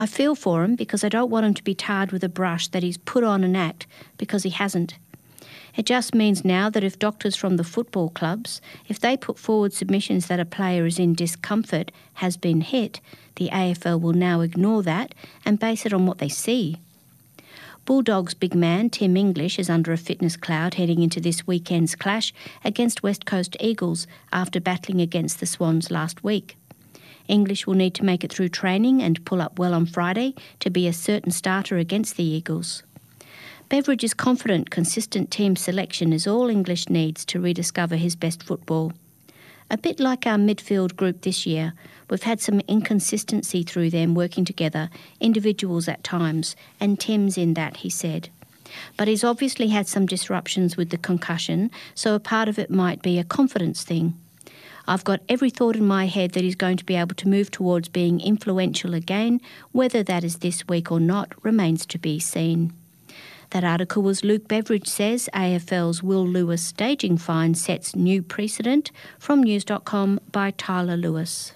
I feel for him because I don't want him to be tarred with a brush that he's put on an act because he hasn't. It just means now that if doctors from the football clubs, if they put forward submissions that a player is in discomfort, has been hit, the AFL will now ignore that and base it on what they see. Bulldogs big man Tim English is under a fitness cloud heading into this weekend's clash against West Coast Eagles after battling against the Swans last week. English will need to make it through training and pull up well on Friday to be a certain starter against the Eagles. Beveridge is confident consistent team selection is all English needs to rediscover his best football. A bit like our midfield group this year, we've had some inconsistency through them working together, individuals at times, and Tim's in that, he said. But he's obviously had some disruptions with the concussion, so a part of it might be a confidence thing. I've got every thought in my head that he's going to be able to move towards being influential again. Whether that is this week or not remains to be seen. That article was Luke Beveridge says AFL's Will Lewis staging fine sets new precedent, from news.com by Tyler Lewis.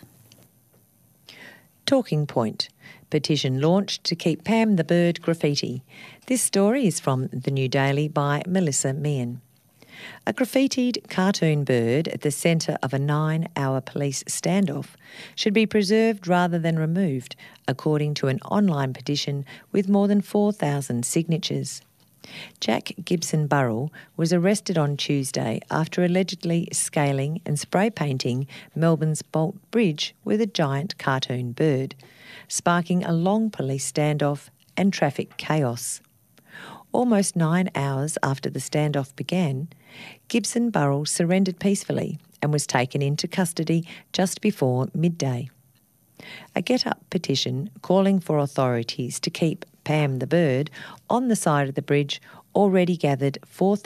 Talking Point. Petition launched to keep Pam the Bird graffiti. This story is from The New Daily by Melissa Meehan. A graffitied cartoon bird at the centre of a 9-hour police standoff should be preserved rather than removed, according to an online petition with more than 4,000 signatures. Jack Gibson Burrell was arrested on Tuesday after allegedly scaling and spray painting Melbourne's Bolt Bridge with a giant cartoon bird, sparking a long police standoff and traffic chaos. Almost 9 hours after the standoff began, Gibson Burrell surrendered peacefully and was taken into custody just before midday. A Get Up petition calling for authorities to keep Pam the Bird on the side of the bridge already gathered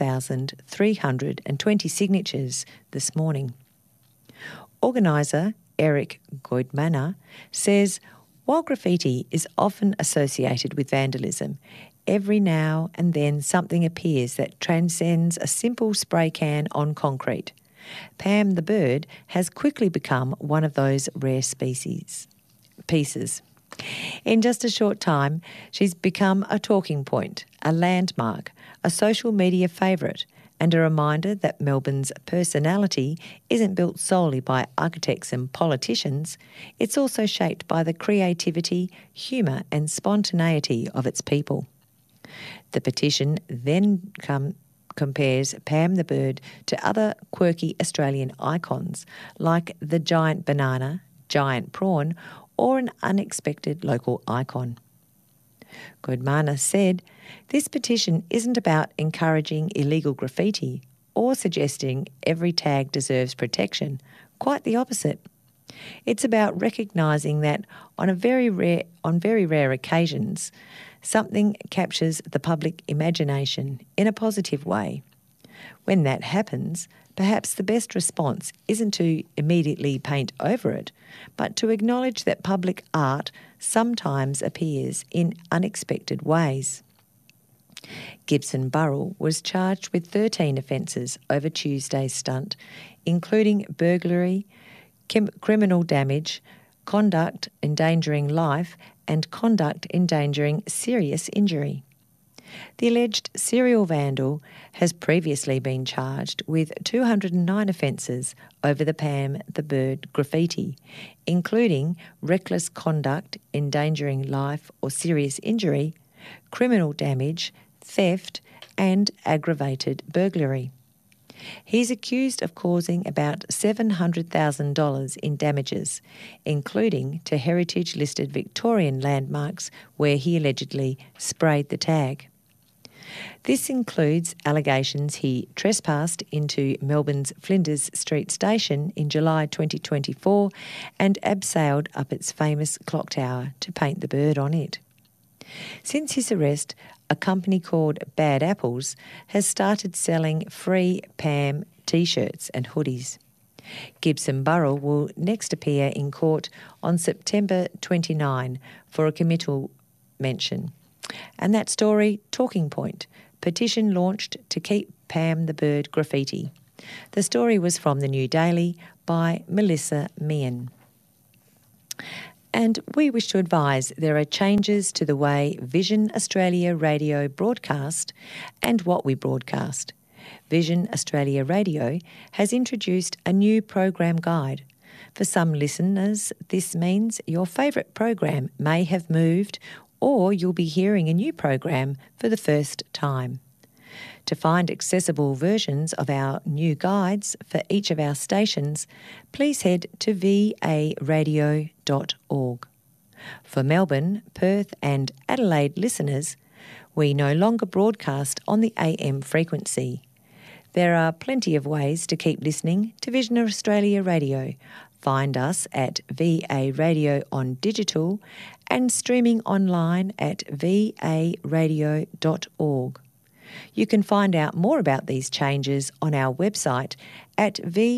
4,320 signatures this morning. Organiser Eric Goidmana says, while graffiti is often associated with vandalism, every now and then something appears that transcends a simple spray can on concrete. Pam the Bird has quickly become one of those rare pieces. In just a short time, she's become a talking point, a landmark, a social media favourite, and a reminder that Melbourne's personality isn't built solely by architects and politicians. It's also shaped by the creativity, humour and spontaneity of its people. The petition then compares Pam the Bird to other quirky Australian icons like the giant banana, giant prawn, or an unexpected local icon. Goidmana said, this petition isn't about encouraging illegal graffiti or suggesting every tag deserves protection. Quite the opposite. It's about recognising that on very rare occasions, something captures the public imagination in a positive way. When that happens, perhaps the best response isn't to immediately paint over it, but to acknowledge that public art sometimes appears in unexpected ways. Gibson Burrell was charged with 13 offences over Tuesday's stunt, including burglary, criminal damage, conduct endangering life, and conduct endangering serious injury. The alleged serial vandal has previously been charged with 209 offences over the Pam the Bird graffiti, including reckless conduct endangering life or serious injury, criminal damage, theft, and aggravated burglary. He's accused of causing about $700,000 in damages, including to heritage-listed Victorian landmarks where he allegedly sprayed the tag. This includes allegations he trespassed into Melbourne's Flinders Street station in July 2024 and abseiled up its famous clock tower to paint the bird on it. Since his arrest, a company called Bad Apples has started selling free Pam T-shirts and hoodies. Gibson Burrell will next appear in court on September 29 for a committal mention. And that story, Talking Point, petition launched to keep Pam the Bird graffiti. The story was from The New Daily by Melissa Meehan. And we wish to advise there are changes to the way Vision Australia Radio broadcast and what we broadcast. Vision Australia Radio has introduced a new program guide. For some listeners, this means your favourite program may have moved, or you'll be hearing a new program for the first time. To find accessible versions of our new guides for each of our stations, please head to varadio.org. For Melbourne, Perth and Adelaide listeners, we no longer broadcast on the AM frequency. There are plenty of ways to keep listening to Vision Australia Radio. Find us at VA Radio on digital and streaming online at varadio.org. You can find out more about these changes on our website at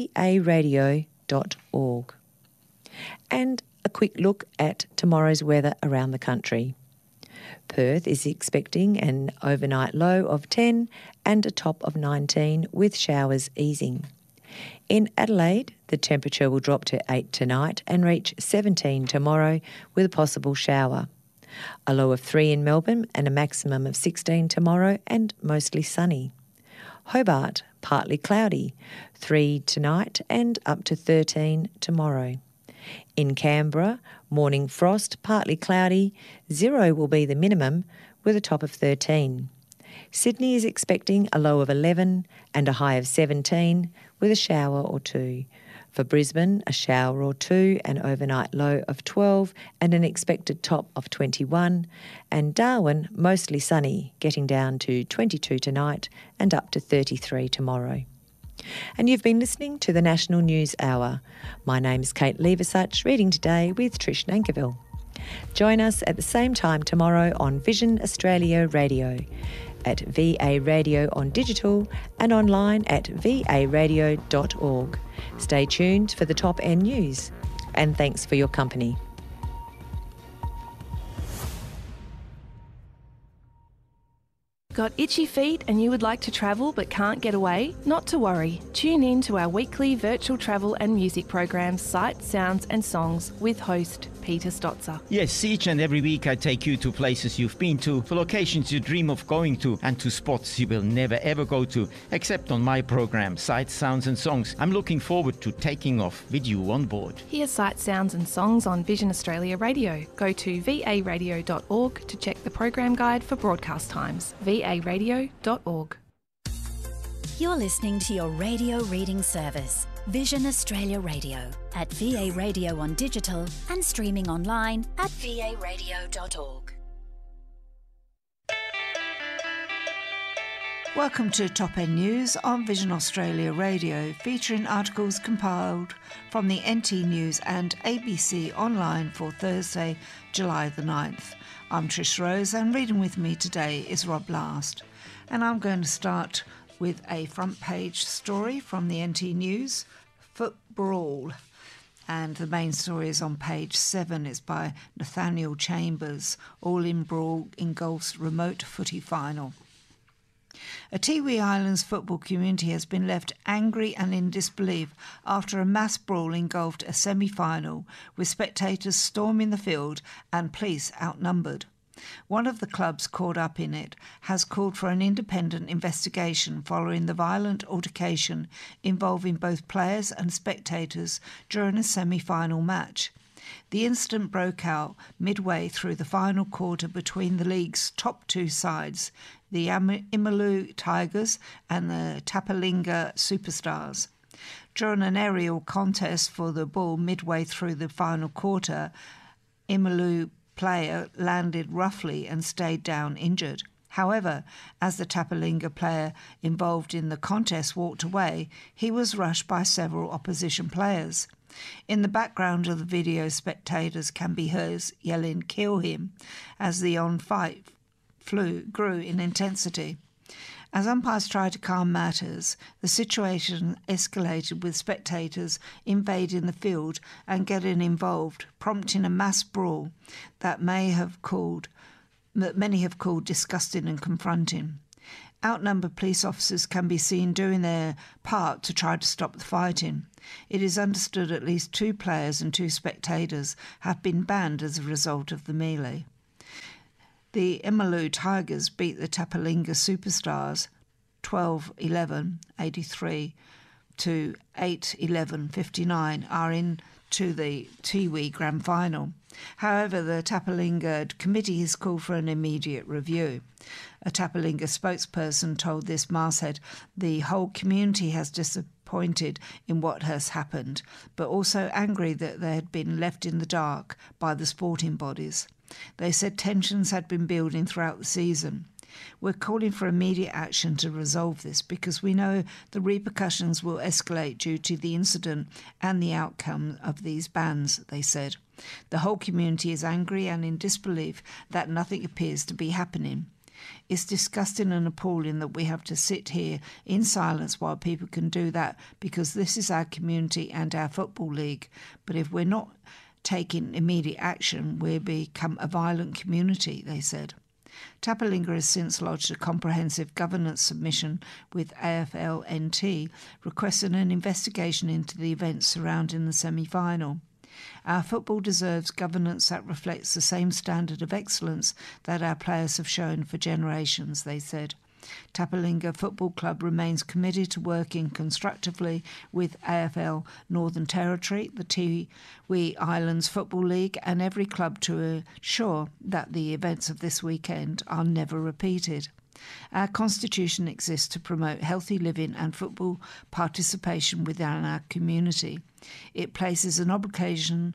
varadio.org. And a quick look at tomorrow's weather around the country. Perth is expecting an overnight low of 10 and a top of 19 with showers easing. In Adelaide, the temperature will drop to 8 tonight and reach 17 tomorrow with a possible shower. A low of 3 in Melbourne and a maximum of 16 tomorrow and mostly sunny. Hobart, partly cloudy, 3 tonight and up to 13 tomorrow. In Canberra, morning frost, partly cloudy, 0 will be the minimum with a top of 13. Sydney is expecting a low of 11 and a high of 17 with a shower or 2. For Brisbane, a shower or 2, an overnight low of 12 and an expected top of 21. And Darwin, mostly sunny, getting down to 22 tonight and up to 33 tomorrow. And you've been listening to the National News Hour. My name's Kate Leversuch, reading today with Trish Nankerville. Join us at the same time tomorrow on Vision Australia Radio, at VA Radio on digital and online at varadio.org. Stay tuned for the top end news, and thanks for your company. Got itchy feet and you would like to travel but can't get away? Not to worry. Tune in to our weekly virtual travel and music program, Sights, Sounds and Songs, with host Peter Stotzer. Yes, each and every week I take you to places you've been to, for locations you dream of going to, and to spots you will never ever go to, except on my program, Sights, Sounds and Songs. I'm looking forward to taking off with you on board. Hear Sights, Sounds and Songs on Vision Australia Radio. Go to varadio.org to check the program guide for broadcast times. varadio.org. You're listening to your radio reading service, Vision Australia Radio, at VA Radio on digital and streaming online at varadio.org. Welcome to Top End News on Vision Australia Radio, featuring articles compiled from the NT News and ABC Online for Thursday, July the 9th. I'm Trish Rose, and reading with me today is Rob Last. And I'm going to start with a front page story from the NT News, Foot Brawl. And the main story is on page 7. It's by Nathaniel Chambers. All in brawl engulfs remote footy final. A Tiwi Islands football community has been left angry and in disbelief after a mass brawl engulfed a semi-final, with spectators storming the field and police outnumbered. One of the clubs caught up in it has called for an independent investigation following the violent altercation involving both players and spectators during a semi-final match. The incident broke out midway through the final quarter between the league's top two sides, the Imalu Tigers and the Tapalinga Superstars. During an aerial contest for the ball midway through the final quarter, Imalu player landed roughly and stayed down injured. However, as the Tapalinga player involved in the contest walked away, he was rushed by several opposition players. In the background of the video, spectators can be heard yelling, "Kill him," as the on-fight grew in intensity. As umpires tried to calm matters, the situation escalated, with spectators invading the field and getting involved, prompting a mass brawl that many have called disgusting and confronting. Outnumbered police officers can be seen doing their part to try to stop the fighting. It is understood at least 2 players and 2 spectators have been banned as a result of the melee. The Emalu Tigers beat the Tapalinga Superstars 12-11, 83 to 8-11, 59, are into the Tiwi Grand Final. However, the Tapalinga committee has called for an immediate review. A Tapalinga spokesperson told this masthead the whole community has disappointed in what has happened, but also angry that they had been left in the dark by the sporting bodies. They said tensions had been building throughout the season. We're calling for immediate action to resolve this because we know the repercussions will escalate due to the incident and the outcome of these bans, they said. The whole community is angry and in disbelief that nothing appears to be happening. It's disgusting and appalling that we have to sit here in silence while people can do that because this is our community and our football league. But if we're not taking immediate action, we'll become a violent community, they said. Tapalinga has since lodged a comprehensive governance submission with AFL-NT requesting an investigation into the events surrounding the semi-final. Our football deserves governance that reflects the same standard of excellence that our players have shown for generations, they said. Tapalinga Football Club remains committed to working constructively with AFL Northern Territory, the Tiwi Islands Football League and every club to ensure that the events of this weekend are never repeated. Our constitution exists to promote healthy living and football participation within our community. It places an obligation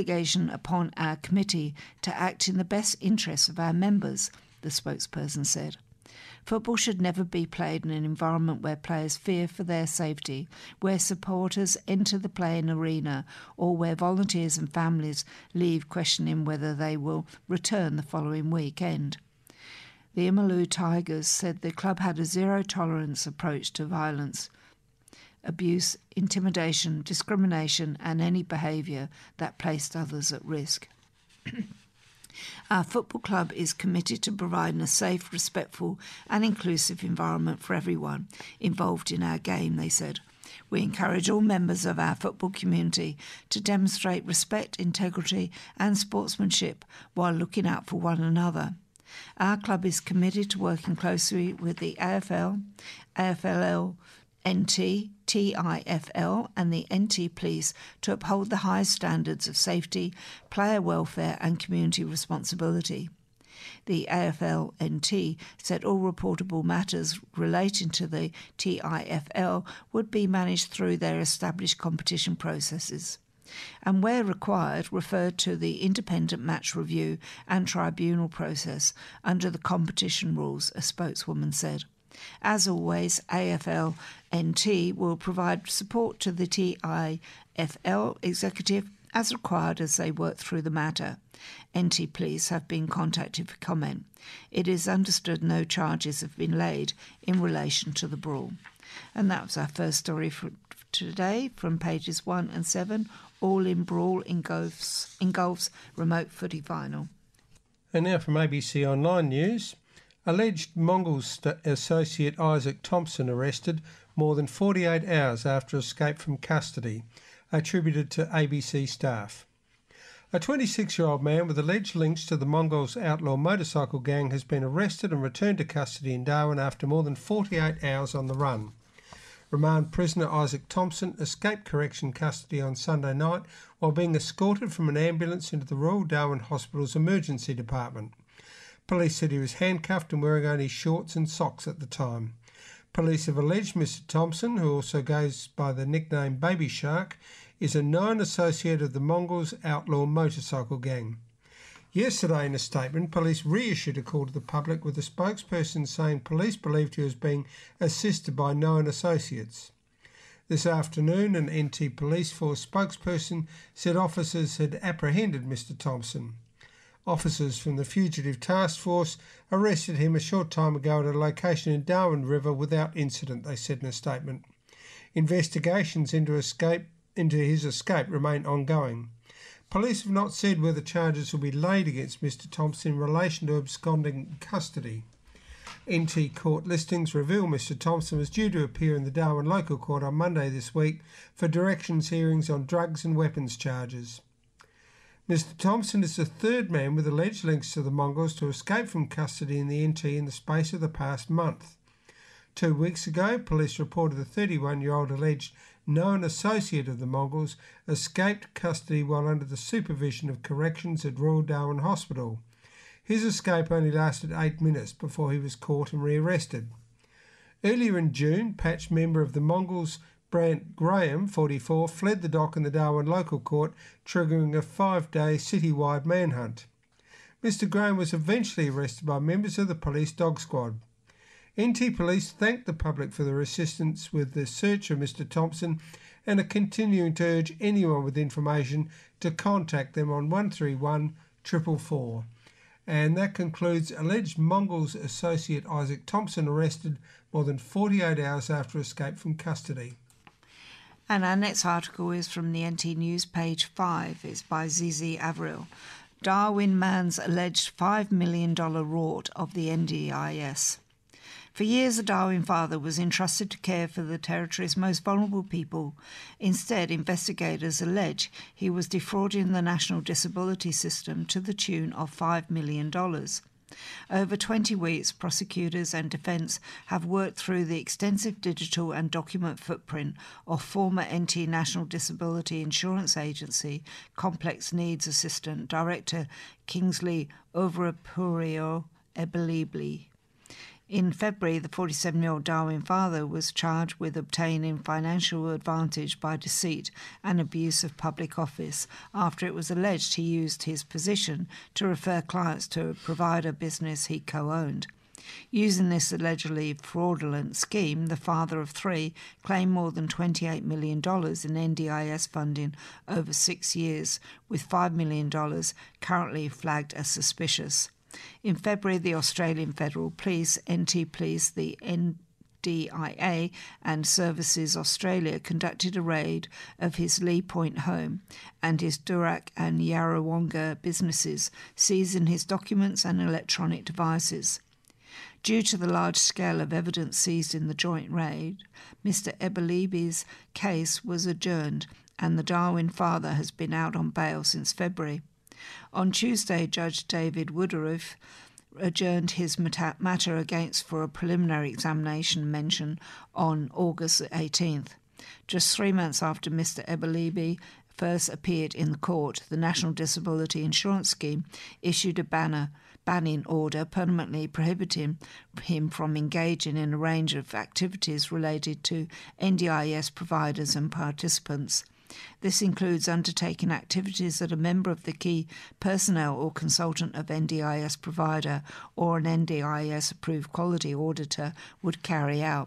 upon our committee to act in the best interests of our members, the spokesperson said. Football should never be played in an environment where players fear for their safety, where supporters enter the playing arena, or where volunteers and families leave questioning whether they will return the following weekend. The Emalu Tigers said the club had a zero-tolerance approach to violence, abuse, intimidation, discrimination and any behaviour that placed others at risk. Our football club is committed to providing a safe, respectful and inclusive environment for everyone involved in our game, they said. We encourage all members of our football community to demonstrate respect, integrity and sportsmanship while looking out for one another. Our club is committed to working closely with the AFL, AFLL, NT, TIFL and the NT Police to uphold the highest standards of safety, player welfare and community responsibility. The AFL-NT said all reportable matters relating to the TIFL would be managed through their established competition processes and, where required, referred to the independent match review and tribunal process under the competition rules, a spokeswoman said. As always, AFL-NT will provide support to the TIFL executive as required as they work through the matter. NT Police have been contacted for comment. It is understood no charges have been laid in relation to the brawl. And that was our first story for today from pages 1 and 7, all in brawl engulfs remote footy final. And now from ABC Online News. Alleged Mongols associate Isaac Thompson arrested more than 48 hours after escape from custody, attributed to ABC staff. A 26-year-old man with alleged links to the Mongols' outlaw motorcycle gang has been arrested and returned to custody in Darwin after more than 48 hours on the run. Remand prisoner Isaac Thompson escaped correction custody on Sunday night while being escorted from an ambulance into the Royal Darwin Hospital's emergency department. Police said he was handcuffed and wearing only shorts and socks at the time. Police have alleged Mr Thompson, who also goes by the nickname Baby Shark, is a known associate of the Mongols' outlaw motorcycle gang. Yesterday, in a statement, police reissued a call to the public with a spokesperson saying police believed he was being assisted by known associates. This afternoon, an NT Police Force spokesperson said officers had apprehended Mr Thompson. Officers from the Fugitive Task Force arrested him a short time ago at a location in Darwin River without incident, they said in a statement. Investigations into his escape remain ongoing. Police have not said whether charges will be laid against Mr Thompson in relation to absconding custody. NT court listings reveal Mr Thompson was due to appear in the Darwin local court on Monday this week for directions hearings on drugs and weapons charges. Mr Thompson is the third man with alleged links to the Mongols to escape from custody in the NT in the space of the past month. 2 weeks ago, police reported a 31-year-old alleged known associate of the Mongols escaped custody while under the supervision of corrections at Royal Darwin Hospital. His escape only lasted 8 minutes before he was caught and rearrested. Earlier in June, patched member of the Mongols Brant Graham, 44, fled the dock in the Darwin local court, triggering a 5-day citywide manhunt. Mr Graham was eventually arrested by members of the police dog squad. NT Police thanked the public for their assistance with the search of Mr Thompson and are continuing to urge anyone with information to contact them on 131 444. And that concludes alleged Mongols associate Isaac Thompson arrested more than 48 hours after escape from custody. And our next article is from the NT News, page 5. It's by Zizi Avril. Darwin man's alleged $5 million rort of the NDIS. For years, a Darwin father was entrusted to care for the territory's most vulnerable people. Instead, investigators allege he was defrauding the national disability system to the tune of $5 million. Over 20 weeks, prosecutors and defence have worked through the extensive digital and document footprint of former NT National Disability Insurance Agency Complex Needs Assistant Director Kingsley Overapurio Ebelibli. In February, the 47-year-old Darwin father was charged with obtaining financial advantage by deceit and abuse of public office after it was alleged he used his position to refer clients to a provider business he co-owned. Using this allegedly fraudulent scheme, the father of 3 claimed more than $28 million in NDIS funding over 6 years, with $5 million currently flagged as suspicious. In February, the Australian Federal Police, NT Police, the NDIA and Services Australia conducted a raid of his Lee Point home and his Durack and Yarrawonga businesses, seizing his documents and electronic devices. Due to the large scale of evidence seized in the joint raid, Mr Ebelibi's case was adjourned and the Darwin father has been out on bail since February. On Tuesday, Judge David Wooderoof adjourned his matter against for a preliminary examination mention on August 18th. Just 3 months after Mr Ebelibi first appeared in the court, the National Disability Insurance Scheme issued a banning order permanently prohibiting him from engaging in a range of activities related to NDIS providers and participants. This includes undertaking activities that a member of the key personnel or consultant of NDIS provider or an NDIS-approved quality auditor would carry out.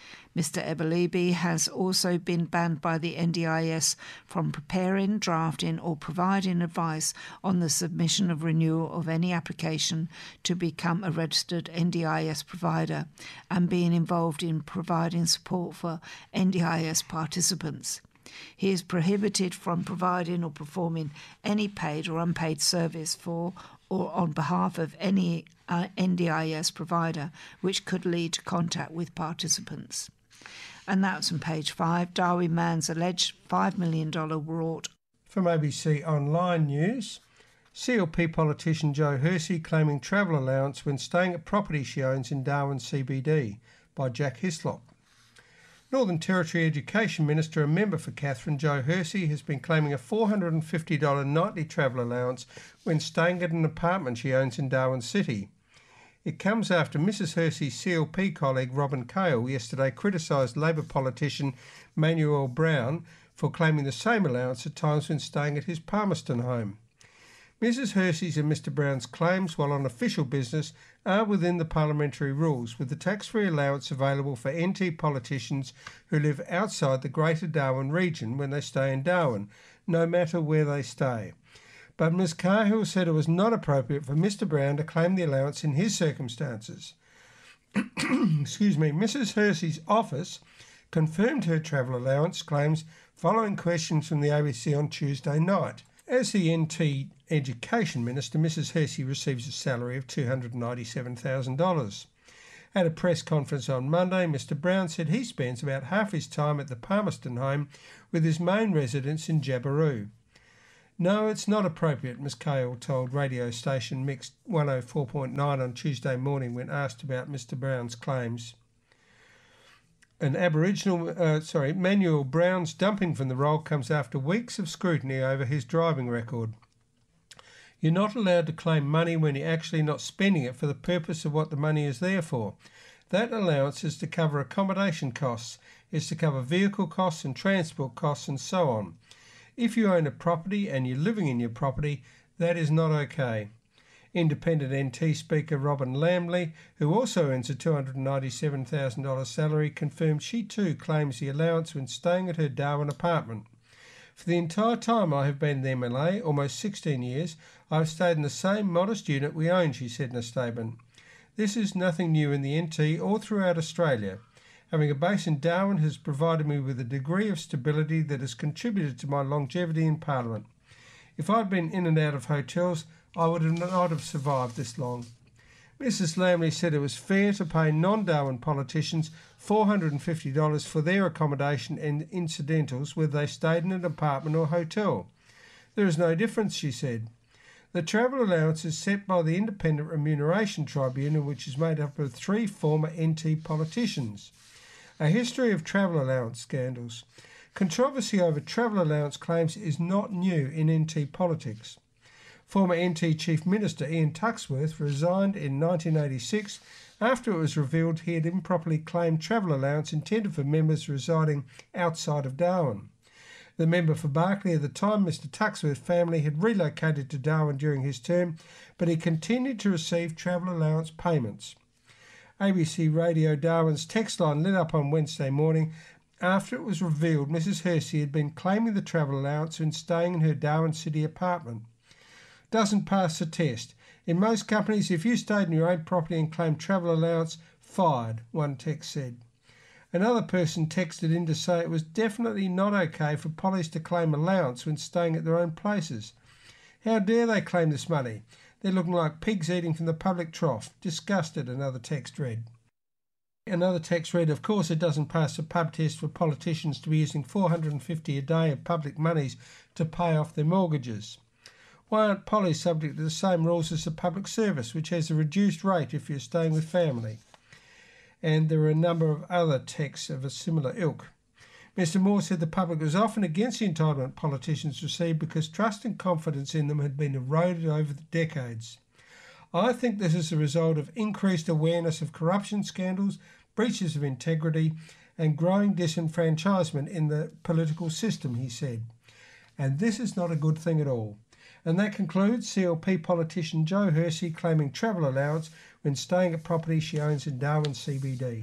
Mr Ebelibi has also been banned by the NDIS from preparing, drafting or providing advice on the submission of renewal of any application to become a registered NDIS provider and being involved in providing support for NDIS participants. He is prohibited from providing or performing any paid or unpaid service for or on behalf of any NDIS provider which could lead to contact with participants. And that's on page 5, Darwin man's alleged $5 million rort. From ABC Online News, CLP politician Joe Hersey claiming travel allowance when staying at property she owns in Darwin CBD, by Jack Hislop. Northern Territory Education Minister and member for Katherine, Joe Hersey, has been claiming a $450 nightly travel allowance when staying at an apartment she owns in Darwin City. It comes after Mrs Hersey's CLP colleague Robin Cale yesterday criticised Labor politician Manuel Brown for claiming the same allowance at times when staying at his Palmerston home. Mrs Hersey's and Mr Brown's claims, while on official business, are within the parliamentary rules, with the tax-free allowance available for NT politicians who live outside the Greater Darwin region when they stay in Darwin, no matter where they stay. But Ms Cahill said it was not appropriate for Mr Brown to claim the allowance in his circumstances. Mrs Hersey's office confirmed her travel allowance claims following questions from the ABC on Tuesday night. As the NT Education Minister, Mrs Hersey receives a salary of $297,000. At a press conference on Monday, Mr Brown said he spends about half his time at the Palmerston home with his main residence in Jabiru. No, it's not appropriate, Ms Cahill told radio station Mix 104.9 on Tuesday morning when asked about Mr Brown's claims. Manuel Brown's dumping from the role comes after weeks of scrutiny over his driving record. You're not allowed to claim money when you're actually not spending it for the purpose of what the money is there for. That allowance is to cover accommodation costs, is to cover vehicle costs and transport costs and so on. If you own a property and you're living in your property, that is not okay. Independent NT Speaker Robin Lamley, who also earns a $297,000 salary, confirmed she too claims the allowance when staying at her Darwin apartment. For the entire time I have been the MLA, almost 16 years, I have stayed in the same modest unit we own, she said in a statement. This is nothing new in the NT or throughout Australia. Having a base in Darwin has provided me with a degree of stability that has contributed to my longevity in Parliament. If I'd been in and out of hotels, I would not have survived this long. Mrs Lamley said it was fair to pay non-Darwin politicians $450 for their accommodation and incidentals whether they stayed in an apartment or hotel. There is no difference, she said. The travel allowance is set by the Independent Remuneration Tribunal, which is made up of 3 former NT politicians. A history of travel allowance scandals. Controversy over travel allowance claims is not new in NT politics. Former NT Chief Minister Ian Tuxworth resigned in 1986 after it was revealed he had improperly claimed travel allowance intended for members residing outside of Darwin. The member for Barclay at the time, Mr Tuxworth's family, had relocated to Darwin during his term, but he continued to receive travel allowance payments. ABC Radio Darwin's text line lit up on Wednesday morning after it was revealed Mrs Hersey had been claiming the travel allowance when staying in her Darwin City apartment. Doesn't pass the test. In most companies, if you stayed in your own property and claimed travel allowance, fired, one text said. Another person texted in to say it was definitely not okay for pollies to claim allowance when staying at their own places. How dare they claim this money? They're looking like pigs eating from the public trough. Disgusted, another text read. Another text read, of course it doesn't pass the pub test for politicians to be using $450 a day of public monies to pay off their mortgages. Why aren't pollies subject to the same rules as the public service, which has a reduced rate if you're staying with family? And there are a number of other texts of a similar ilk. Mr Moore said the public was often against the entitlement politicians received because trust and confidence in them had been eroded over the decades. I think this is a result of increased awareness of corruption scandals, breaches of integrity, and growing disenfranchisement in the political system, he said. And this is not a good thing at all. And that concludes CLP politician Jo Hersey claiming travel allowance when staying at property she owns in Darwin CBD.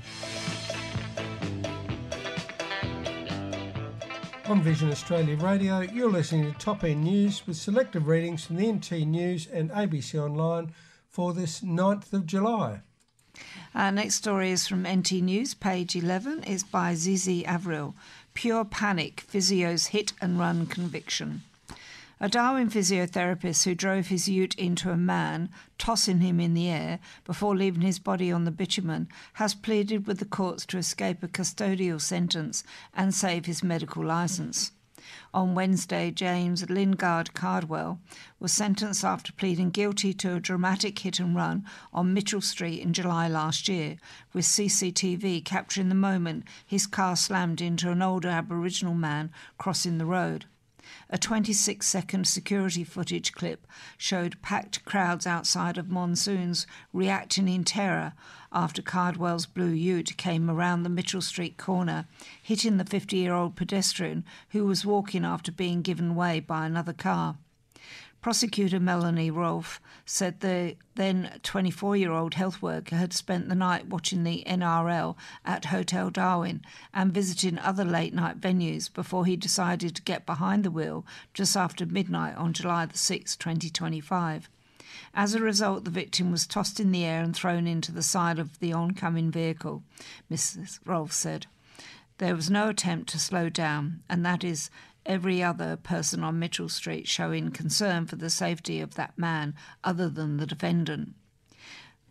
On Vision Australia Radio, you're listening to Top End News with selective readings from the NT News and ABC Online for this 9th of July. Our next story is from NT News, page 11, is by Zizi Avril. Pure panic, physio's hit and run conviction. A Darwin physiotherapist who drove his ute into a man, tossing him in the air before leaving his body on the bitumen, has pleaded with the courts to escape a custodial sentence and save his medical licence. On Wednesday, James Lingard Cardwell was sentenced after pleading guilty to a dramatic hit and run on Mitchell Street in July last year, with CCTV capturing the moment his car slammed into an older Aboriginal man crossing the road. A 26-second security footage clip showed packed crowds outside of Monsoons reacting in terror after Cardwell's blue ute came around the Mitchell Street corner, hitting the 50-year-old pedestrian who was walking after being given way by another car. Prosecutor Melanie Rolfe said the then 24-year-old health worker had spent the night watching the NRL at Hotel Darwin and visiting other late-night venues before he decided to get behind the wheel just after midnight on July 6, 2025. As a result, the victim was tossed in the air and thrown into the side of the oncoming vehicle, Mrs. Rolfe said. There was no attempt to slow down, and that is every other person on Mitchell Street showing concern for the safety of that man other than the defendant.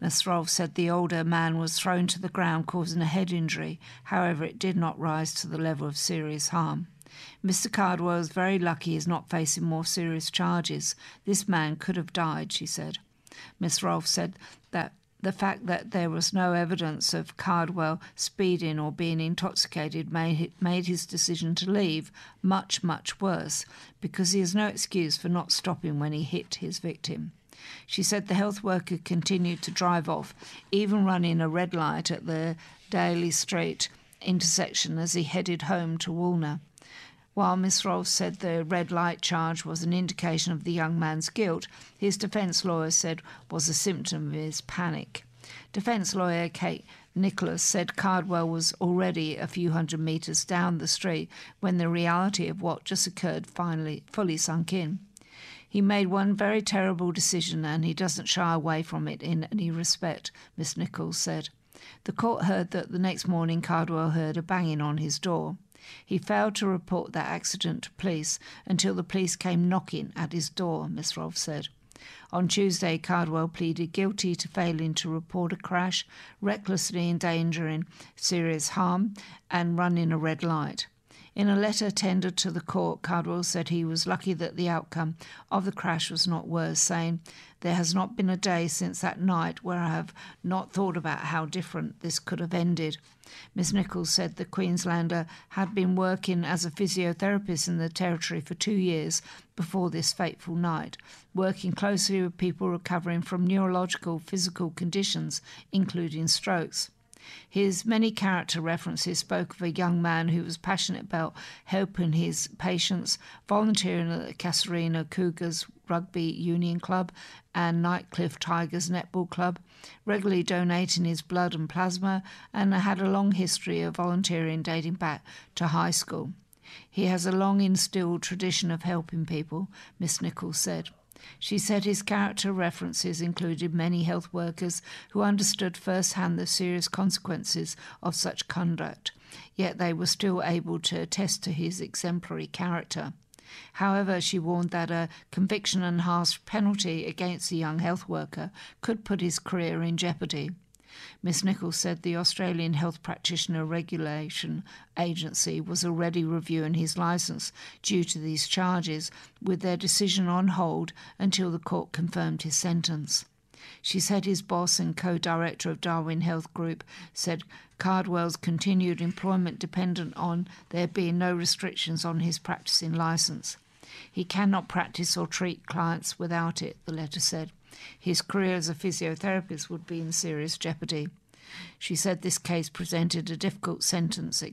Ms. Rolfe said the older man was thrown to the ground, causing a head injury. However, it did not rise to the level of serious harm. Mr. Cardwell is very lucky he's not facing more serious charges. This man could have died, she said. Ms. Rolfe said that the fact that there was no evidence of Cardwell speeding or being intoxicated made his decision to leave much, much worse, because he has no excuse for not stopping when he hit his victim. She said the health worker continued to drive off, even running a red light at the Daly Street intersection as he headed home to Woolner. While Ms. Rolfe said the red light charge was an indication of the young man's guilt, his defence lawyer said was a symptom of his panic. Defence lawyer Kate Nicholas said Cardwell was already a few hundred metres down the street when the reality of what just occurred fully sunk in. He made one very terrible decision and he doesn't shy away from it in any respect, Miss Nichols said. The court heard that the next morning Cardwell heard a banging on his door. He failed to report that accident to police until the police came knocking at his door, Miss Rolfe said. On Tuesday, Cardwell pleaded guilty to failing to report a crash, recklessly endangering serious harm, and running a red light. In a letter tendered to the court, Cardwell said he was lucky that the outcome of the crash was not worse, saying, "There has not been a day since that night where I have not thought about how different this could have ended." Ms. Nichols said the Queenslander had been working as a physiotherapist in the Territory for 2 years before this fateful night, working closely with people recovering from neurological physical conditions, including strokes. His many character references spoke of a young man who was passionate about helping his patients, volunteering at the Casuarina Cougars Rugby Union Club and Nightcliff Tigers Netball Club, regularly donating his blood and plasma, and had a long history of volunteering dating back to high school. He has a long instilled tradition of helping people, Miss Nichols said. She said his character references included many health workers who understood firsthand the serious consequences of such conduct, yet they were still able to attest to his exemplary character. However, she warned that a conviction and harsh penalty against the young health worker could put his career in jeopardy. Ms. Nichols said the Australian Health Practitioner Regulation Agency was already reviewing his licence due to these charges, with their decision on hold until the court confirmed his sentence. She said his boss and co-director of Darwin Health Group said Cardwell's continued employment depended on there being no restrictions on his practising licence. He cannot practice or treat clients without it, the letter said. His career as a physiotherapist would be in serious jeopardy. She said this case presented a difficult sentence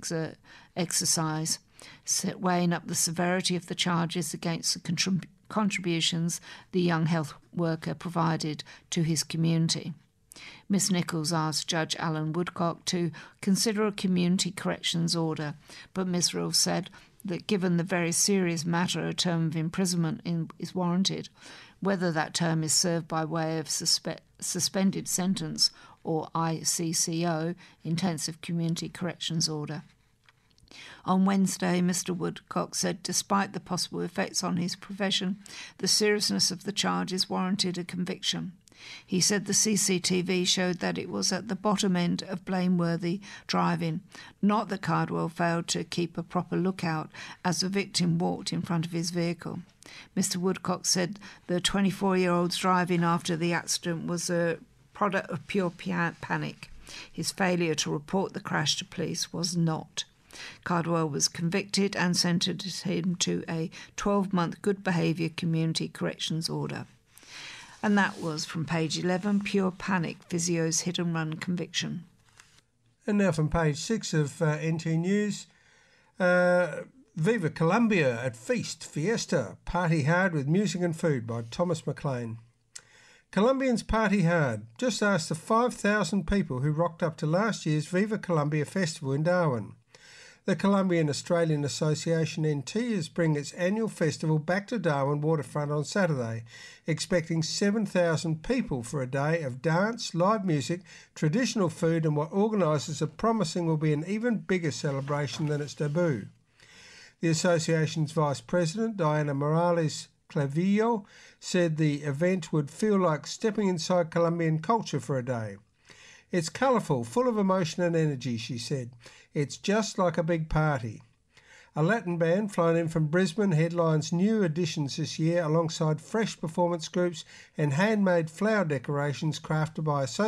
exercise, weighing up the severity of the charges against the contributions the young health worker provided to his community. Miss Nichols asked Judge Alan Woodcock to consider a community corrections order, but Miss Rolfe said that given the very serious matter, a term of imprisonment is warranted. Whether that term is served by way of suspended sentence or ICCO, Intensive Community Corrections Order. On Wednesday, Mr. Woodcock said despite the possible effects on his profession, the seriousness of the charges warranted a conviction. He said the CCTV showed that it was at the bottom end of blameworthy driving, not that Cardwell failed to keep a proper lookout as the victim walked in front of his vehicle. Mr. Woodcock said the 24-year-old's driving after the accident was a product of pure panic. His failure to report the crash to police was not. Cardwell was convicted and sentenced him to a 12-month good behaviour community corrections order. And that was from page 11, Pure Panic, Physio's Hit and Run Conviction. And now from page 6 of NT News, Viva Colombia at Feast, Fiesta, Party Hard with Music and Food by Thomas McLean. Colombians party hard. Just ask the 5,000 people who rocked up to last year's Viva Colombia Festival in Darwin. The Colombian Australian Association NT is bringing its annual festival back to Darwin waterfront on Saturday, expecting 7,000 people for a day of dance, live music, traditional food and what organisers are promising will be an even bigger celebration than its debut. The association's Vice President, Diana Morales Clavillo said the event would feel like stepping inside Colombian culture for a day. It's colourful, full of emotion and energy, she said. It's just like a big party. A Latin band flown in from Brisbane headlines new additions this year alongside fresh performance groups and handmade flower decorations crafted by